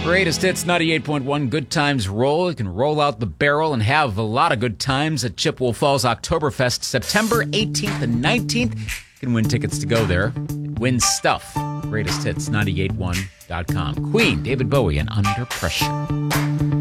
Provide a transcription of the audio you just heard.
Greatest hits 98.1 Good Times Roll. You can roll out the barrel and have a lot of good times at Chippewa Falls Oktoberfest September 18th and 19th. You can win tickets to go there. Win stuff. Greatest hits 981.com. Queen, David Bowie, and Under Pressure.